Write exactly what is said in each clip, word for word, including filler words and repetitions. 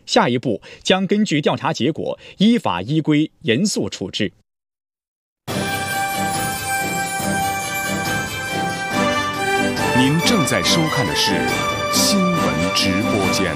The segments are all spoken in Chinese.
下一步将根据调查结果依法依规严肃处置。 您正在收看的是新闻直播间。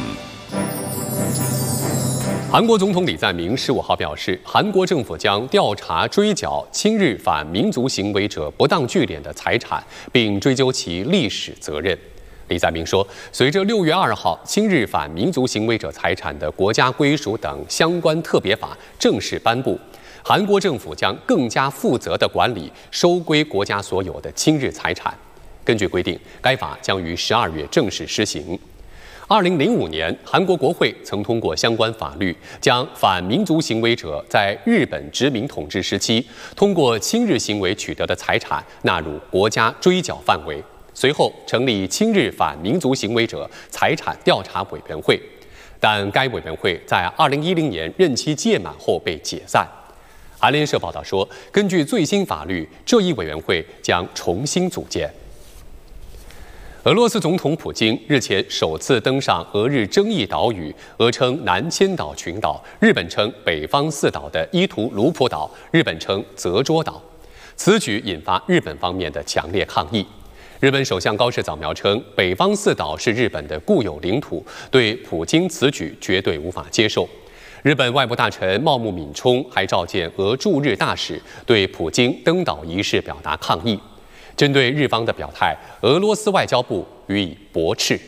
韩国总统李在明十五号表示，韩国政府将调查追缴亲日反民族行为者不当聚敛的财产，并追究其历史责任。李在明说，随着六月二号亲日反民族行为者财产的国家归属等相关特别法正式颁布，韩国政府将更加负责地管理收归国家所有的亲日财产。根据规定，该法将于十二月正式施行。二零零五年，韩国国会曾通过相关法律，将反民族行为者在日本殖民统治时期通过亲日行为取得的财产纳入国家追缴范围。随后成立亲日反民族行为者财产调查委员会，但该委员会在二零一零年任期届满后被解散。韩联社报道说，根据最新法律，这一委员会将重新组建。俄罗斯总统普京日前首次登上俄日争议岛屿，俄称南千岛群岛，日本称北方四岛的伊图卢普岛，日本称泽捉岛。此举引发日本方面的强烈抗议。日本首相高市早苗称，北方四岛是日本的固有领土，对普京此举绝对无法接受。日本外务大臣茂木敏充还召见俄驻日大使，对普京登岛一事表达抗议。针对日方的表态，俄罗斯外交部予以驳斥。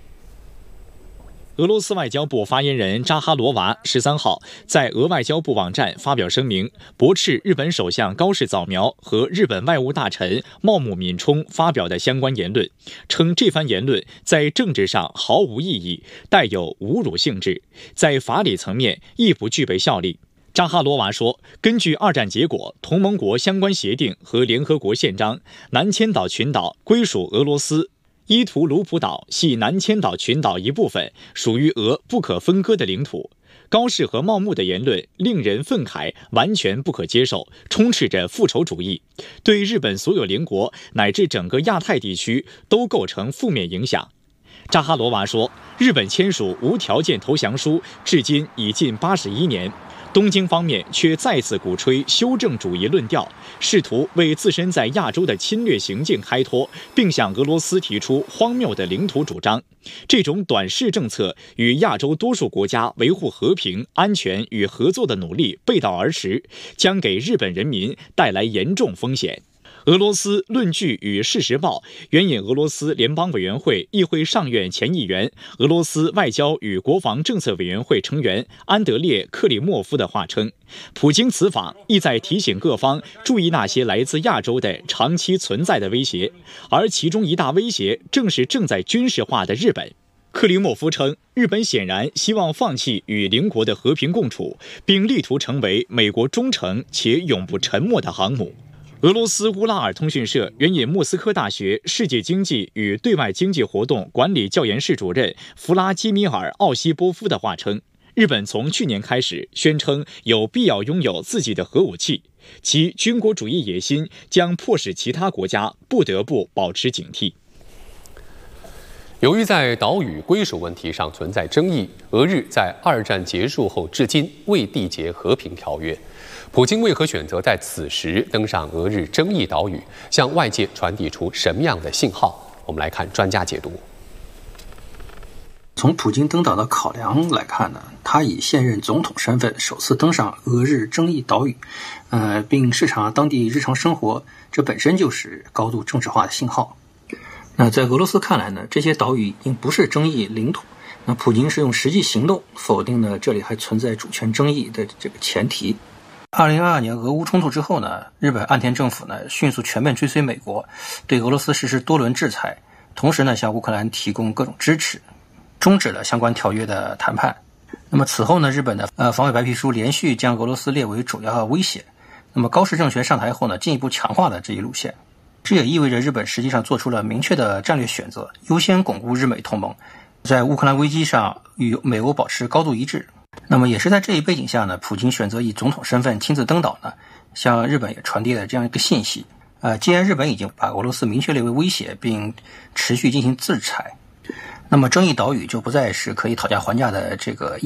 俄罗斯外交部发言人扎哈罗娃十三号在俄外交部网站发表声明，驳斥日本首相高市早苗和日本外务大臣茂木敏充发表的相关言论，称这番言论在政治上毫无意义，带有侮辱性质，在法理层面亦不具备效力。扎哈罗娃说，根据二战结果、同盟国相关协定和联合国宪章，南千岛群岛归属俄罗斯，伊图卢普岛系南千岛群岛一部分，属于俄不可分割的领土。高市和茂木的言论令人愤慨，完全不可接受，充斥着复仇主义，对日本所有邻国乃至整个亚太地区都构成负面影响。扎哈罗娃说，日本签署无条件投降书至今已近八十一年。东京方面却再次鼓吹修正主义论调，试图为自身在亚洲的侵略行径开脱，并向俄罗斯提出荒谬的领土主张。这种短视政策与亚洲多数国家维护和平、安全与合作的努力背道而驰，将给日本人民带来严重风险。俄罗斯论据与事实报援引俄罗斯联邦委员会议会上院前议员、俄罗斯外交与国防政策委员会成员安德烈·克里莫夫的话称，普京此访意在提醒各方注意那些来自亚洲的长期存在的威胁，而其中一大威胁正是正在军事化的日本。克里莫夫称，日本显然希望放弃与邻国的和平共处，并力图成为美国忠诚且永不沉没的航母。俄罗斯乌拉尔通讯社援引莫斯科大学世界经济与对外经济活动管理教研室主任弗拉基米尔·奥西波夫的话称，日本从去年开始宣称有必要拥有自己的核武器，其军国主义野心将迫使其他国家不得不保持警惕。 由于在岛屿归属问题上存在争议，俄日在二战结束后至今未缔结和平条约。普京为何选择在此时登上俄日争议岛屿，向外界传递出什么样的信号？我们来看专家解读。 从普京登岛的考量来看呢，他以现任总统身份首次登上俄日争议岛屿，呃，并视察当地日常生活，这本身就是高度政治化的信号。那在俄罗斯看来呢，这些岛屿已经不是争议领土，那普京是用实际行动否定了这里还存在主权争议的这个前提。二零二二年俄乌冲突之后呢，日本岸田政府呢迅速全面追随美国，对俄罗斯实施多轮制裁，同时呢向乌克兰提供各种支持，终止了相关条约的谈判。那么此后呢，日本的呃防卫白皮书连续将俄罗斯列为主要威胁。那么高市政权上台后呢，进一步强化了这一路线。这也意味着日本实际上做出了明确的战略选择，优先巩固日美同盟，在乌克兰危机上与美欧保持高度一致。那么也是在这一背景下呢，普京选择以总统身份亲自登岛呢，向日本也传递了这样一个信息。呃，既然日本已经把俄罗斯明确列为威胁，并持续进行制裁，那么争议岛屿就不再是可以讨价还价的这个